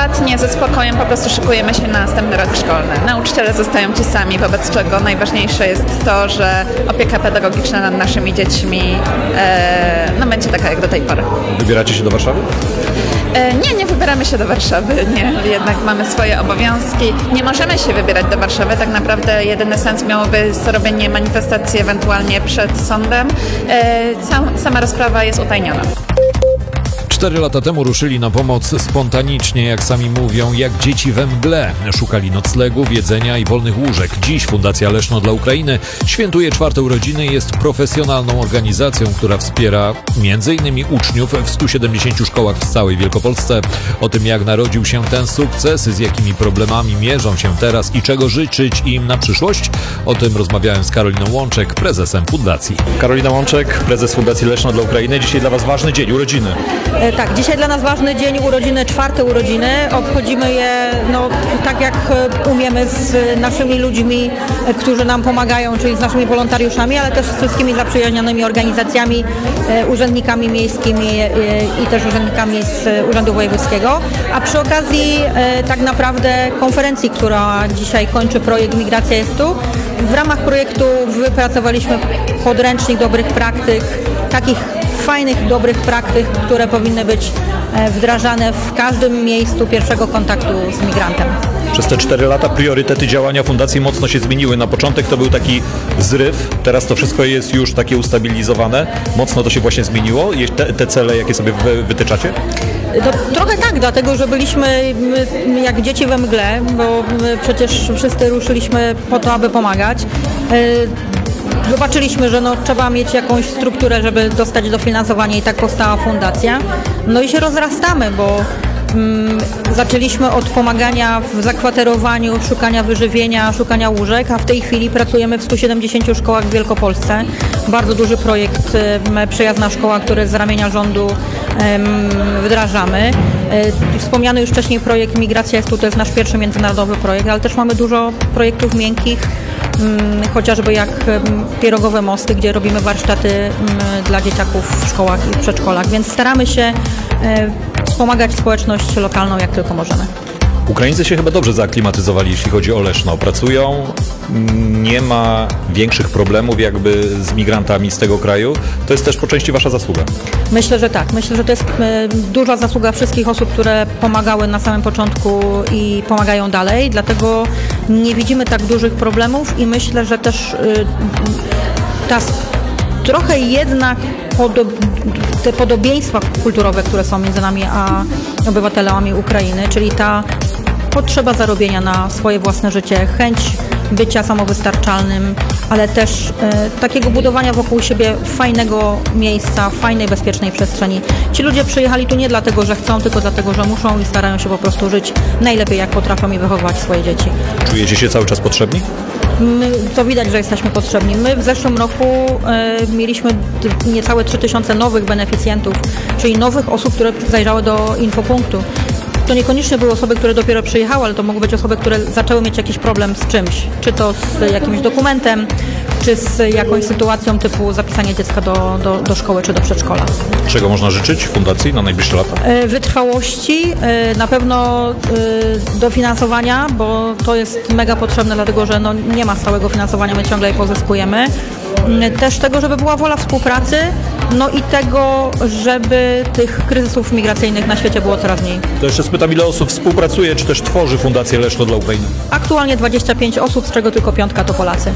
prywatnie, ze spokojem po prostu szykujemy się na następny rok szkolny. Nauczyciele zostają ci sami, wobec czego najważniejsze jest to, że opieka pedagogiczna nad naszymi dziećmi będzie taka jak do tej pory. Wybieracie się do Warszawy? Nie wybieramy się do Warszawy, nie. Jednak mamy swoje obowiązki. Nie możemy się wybierać do Warszawy. Tak naprawdę jedyny sens miałoby zrobienie manifestacji ewentualnie przed sądem. Sama rozprawa jest utajniona. 4 lata temu ruszyli na pomoc spontanicznie, jak sami mówią, jak dzieci we mgle. Szukali noclegów, jedzenia i wolnych łóżek. Dziś Fundacja Leszno dla Ukrainy świętuje 4. urodziny i jest profesjonalną organizacją, która wspiera m.in. uczniów w 170 szkołach w całej Wielkopolsce. O tym, jak narodził się ten sukces, z jakimi problemami mierzą się teraz i czego życzyć im na przyszłość, o tym rozmawiałem z Karoliną Łączek, prezesem fundacji. Karolina Łączek, prezes Fundacji Leszno dla Ukrainy. Dzisiaj dla Was ważny dzień, urodziny. Tak, dzisiaj dla nas ważny dzień urodziny, 4. urodziny. Obchodzimy je tak jak umiemy z naszymi ludźmi, którzy nam pomagają, czyli z naszymi wolontariuszami, ale też z wszystkimi zaprzyjaźnionymi organizacjami, urzędnikami miejskimi i też urzędnikami z Urzędu Wojewódzkiego. A przy okazji tak naprawdę konferencji, która dzisiaj kończy projekt Migracja jest tu. W ramach projektu wypracowaliśmy podręcznik dobrych praktyk, takich fajnych, dobrych praktyk, które powinny być wdrażane w każdym miejscu pierwszego kontaktu z migrantem. Przez te 4 lata priorytety działania fundacji mocno się zmieniły. Na początek to był taki zryw, teraz to wszystko jest już takie ustabilizowane. Mocno to się właśnie zmieniło. Te cele, jakie sobie wytyczacie? Trochę tak, dlatego że byliśmy jak dzieci we mgle, bo przecież wszyscy ruszyliśmy po to, aby pomagać. Zobaczyliśmy, że trzeba mieć jakąś strukturę, żeby dostać dofinansowanie i tak powstała fundacja. I się rozrastamy, bo zaczęliśmy od pomagania w zakwaterowaniu, szukania wyżywienia, szukania łóżek, a w tej chwili pracujemy w 170 szkołach w Wielkopolsce. Bardzo duży projekt Przyjazna Szkoła, który z ramienia rządu wdrażamy. Wspomniany już wcześniej projekt Migracja jest tu, to jest nasz pierwszy międzynarodowy projekt, ale też mamy dużo projektów miękkich, chociażby jak Pierogowe Mosty, gdzie robimy warsztaty dla dzieciaków w szkołach i w przedszkolach, więc staramy się wspomagać społeczność lokalną jak tylko możemy. Ukraińcy się chyba dobrze zaaklimatyzowali, jeśli chodzi o Leszno. Pracują, nie ma większych problemów jakby z migrantami z tego kraju. To jest też po części Wasza zasługa. Myślę, że tak. Myślę, że to jest duża zasługa wszystkich osób, które pomagały na samym początku i pomagają dalej. Dlatego nie widzimy tak dużych problemów i myślę, że też trochę jednak te podobieństwa kulturowe, które są między nami a obywatelami Ukrainy, czyli ta potrzeba zarobienia na swoje własne życie, chęć bycia samowystarczalnym, ale też takiego budowania wokół siebie fajnego miejsca, fajnej, bezpiecznej przestrzeni. Ci ludzie przyjechali tu nie dlatego, że chcą, tylko dlatego, że muszą i starają się po prostu żyć najlepiej, jak potrafią i wychowywać swoje dzieci. Czujecie się cały czas potrzebni? To widać, że jesteśmy potrzebni. My w zeszłym roku mieliśmy niecałe 3000 nowych beneficjentów, czyli nowych osób, które zajrzały do infopunktu. To niekoniecznie były osoby, które dopiero przyjechały, ale to mogły być osoby, które zaczęły mieć jakiś problem z czymś, czy to z jakimś dokumentem, czy z jakąś sytuacją typu zapisanie dziecka do szkoły czy do przedszkola. Czego można życzyć fundacji na najbliższe lata? Wytrwałości, na pewno dofinansowania, bo to jest mega potrzebne, dlatego że nie ma stałego finansowania, my ciągle je pozyskujemy. Też tego, żeby była wola współpracy, i tego, żeby tych kryzysów migracyjnych na świecie było coraz mniej. To jeszcze spytam, ile osób współpracuje, czy też tworzy Fundację Leszno dla Ukrainy? Aktualnie 25 osób, z czego tylko 5 to Polacy.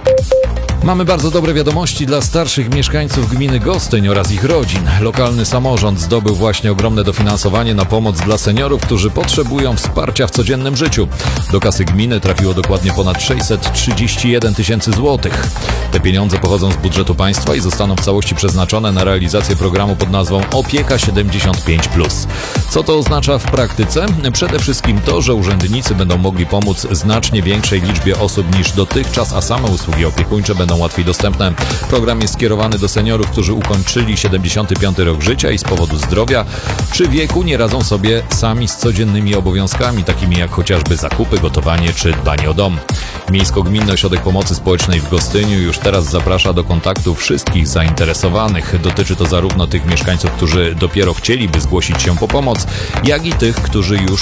Mamy bardzo dobre wiadomości dla starszych mieszkańców gminy Gostyń oraz ich rodzin. Lokalny samorząd zdobył właśnie ogromne dofinansowanie na pomoc dla seniorów, którzy potrzebują wsparcia w codziennym życiu. Do kasy gminy trafiło dokładnie ponad 631 tysięcy złotych. Te pieniądze pochodzą z budżetu państwa i zostaną w całości przeznaczone na realizację programu pod nazwą Opieka 75+. Co to oznacza w praktyce? Przede wszystkim to, że urzędnicy będą mogli pomóc znacznie większej liczbie osób niż dotychczas, a same usługi opiekuńcze będą łatwiej dostępne. Program jest skierowany do seniorów, którzy ukończyli 75 rok życia i z powodu zdrowia czy wieku nie radzą sobie sami z codziennymi obowiązkami, takimi jak chociażby zakupy, gotowanie czy dbanie o dom. Miejsko-Gminny Ośrodek Pomocy Społecznej w Gostyniu już teraz zaprasza do kontaktu wszystkich zainteresowanych. Dotyczy to zarówno tych mieszkańców, którzy dopiero chcieliby zgłosić się po pomoc, jak i tych, którzy już